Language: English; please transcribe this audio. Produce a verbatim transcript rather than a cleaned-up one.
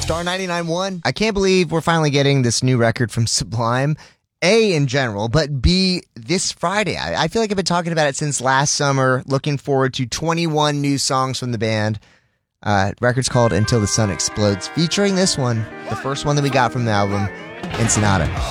Star ninety-nine point one. I can't believe we're finally getting this new record from Sublime. A, in general, but B, this Friday. I, I feel like I've been talking about it since last summer. Looking forward to twenty-one new songs from the band. Uh, record's called Until the Sun Explodes, featuring this one, the first one that we got from the album, Ensenada.